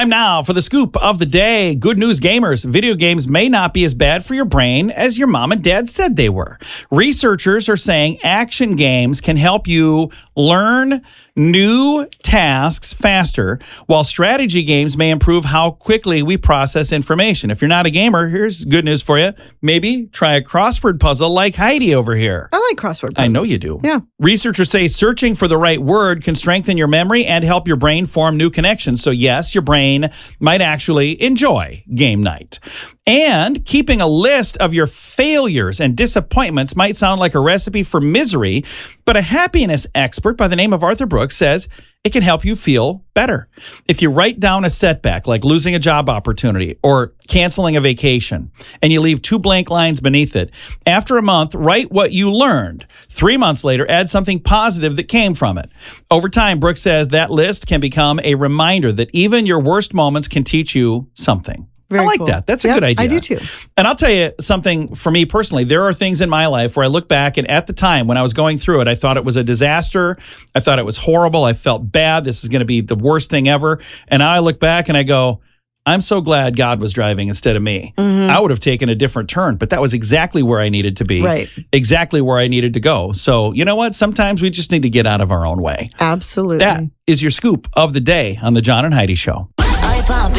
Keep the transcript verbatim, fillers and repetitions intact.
Time now for the scoop of the day. Good news, gamers. Video games may not be as bad for your brain as your mom and dad said they were. Researchers are saying action games can help you learn new tasks faster, while strategy games may improve how quickly we process information. If you're not a gamer, here's good news for you. Maybe try a crossword puzzle like Heidi over here. I like crossword puzzles. I know you do. Yeah. Researchers say searching for the right word can strengthen your memory and help your brain form new connections. So yes, your brain might actually enjoy game night. And keeping a list of your failures and disappointments might sound like a recipe for misery, but a happiness expert by the name of Arthur Brooks says it can help you feel better. If you write down a setback, like losing a job opportunity or canceling a vacation, and you leave two blank lines beneath it, after a month, write what you learned. Three months later, add something positive that came from it. Over time, Brooks says that list can become a reminder that even your worst moments can teach you something. Very I like cool. that. That's a Yep, good idea. I do too. And I'll tell you something for me personally. There are things in my life where I look back and at the time when I was going through it, I thought it was a disaster. I thought it was horrible. I felt bad. This is going to be the worst thing ever. And now I look back and I go, I'm so glad God was driving instead of me. Mm-hmm. I would have taken a different turn, but that was exactly where I needed to be. Right. Exactly where I needed to go. So you know what? Sometimes we just need to get out of our own way. Absolutely. That is your scoop of the day on the John and Heidi Show.